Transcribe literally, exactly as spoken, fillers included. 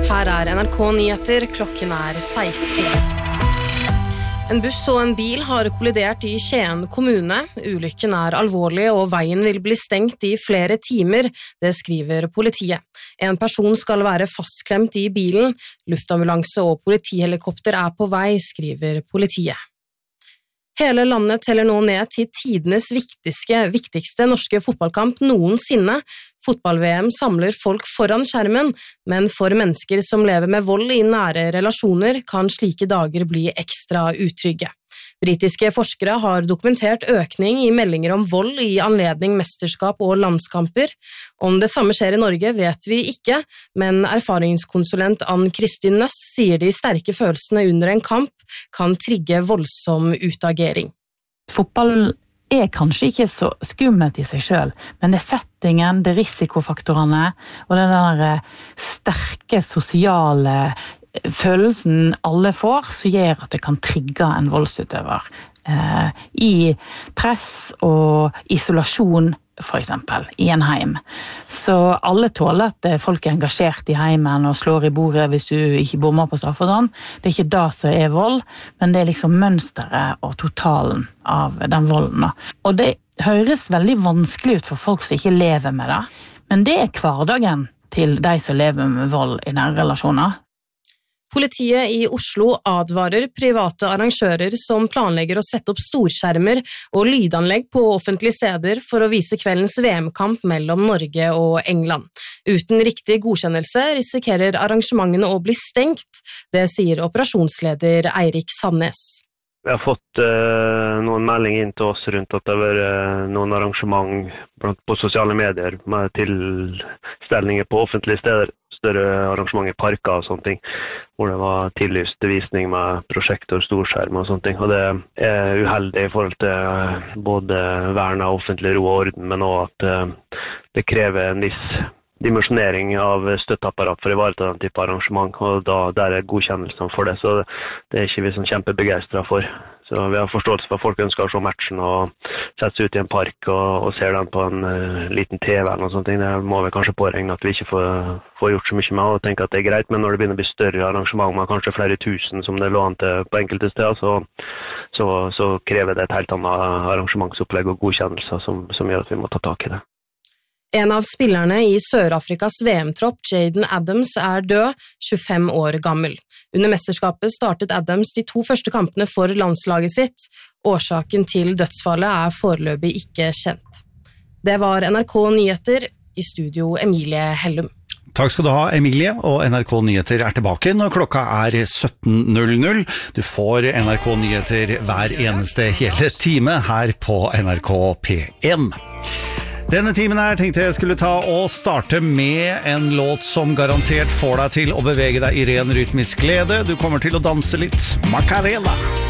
Her er N R K Nyheter, klokken er seksten. En buss og en bil har kollidert i Skien kommune. Ulykken er alvorlig, og veien vil bli stengt i flere timer, det skriver politiet. En person skal være fastklemt i bilen. Luftambulanse og politihelikopter er på vei, skriver politiet. Hele landet teller nå ned til tidenes viktigste, viktigste norske fotballkamp noensinne. Fotball-V M samler folk foran skjermen, men for mennesker som lever med vold i nære relasjoner kan slike dager bli ekstra utrygge. Britiske forskere har dokumentert økning i meldinger om vold i anledning mesterskap og landskamper. Om det samme skjer i Norge vet vi ikke, men erfaringskonsulent Ann-Kristin Nøss sier de sterke følelsene under en kamp kan trigge voldsom utagering. Fotball er kanskje ikke så skummelt i seg selv, men det er settingen, det er risikofaktorene, og den der sterke sosiale følelsen alle får, så gjør at det kan trigge en voldsutøver eh, i press og isolasjon, for eksempel, i en heim. Så alle tåler at folk er engasjert i heimen og slår i bordet hvis du ikke bommer på straff og sånn. Det er ikke det som er vold, men det er liksom mønsteret og totalen av den volden. Og det høres veldig vanskelig ut for folk som ikke lever med det, men det er hverdagen til de som lever med vold i nære relasjoner. Politiet i Oslo advarer private arrangører som planlegger å sette opp storskjermer og lydanlegg på offentlige steder for å vise kveldens V M-kamp mellom Norge og England. Uten riktig godkjennelse risikerer arrangementene å bli stengt, det sier operasjonsleder Eirik Sandnes. Vi har fått eh, noen meldinger inn til oss rundt at det var eh, noen arrangement på sosiale medier med tilstelninger på offentlige steder. Større arrangement i parker og sånne ting, hvor det var tillyst visning med prosjektor, storskjerm og sånne ting. Og det er uheldig i forhold til både vern av offentlig ro og orden, men også at det krever en viss dimensjonering av støtteapparat for å ivareta den type arrangement, og da der er godkjennelsen for det, så det er ikke vi sånn kjempebegeistret for. Så vi har forståelse for at folk ønsker å se matchen og sette seg ut i en park og, og ser den på en uh, liten T V eller noe sånt. Det må vi kanskje påregne at vi ikke får, får gjort så mye med og tenke at det er greit, men når det begynner å bli større arrangement med kanskje flere tusen som det lå an til på enkelte steder, så, så, så krever det et helt annet arrangementsopplegg og godkjennelser som, som gjør at vi må ta tak i det. En av spillerne i Sør-Afrikas V M-tropp, Jaden Adams, er død, tjuefem år gammel. Under mesterskapet startet Adams de to første kampene for landslaget sitt. Årsaken til dødsfallet er foreløpig ikke kjent. Det var N R K Nyheter, i studio Emilie Hellum. Takk skal du ha, Emilie, og N R K Nyheter er tilbake når klokka er sytten null null. Du får N R K Nyheter hver eneste hele time her på N R K P én. Denne timen her tenkte jeg skulle ta og starte med en låt som garantert får deg til å bevege deg i ren rytmisk glede. Du kommer til å danse litt Macarena.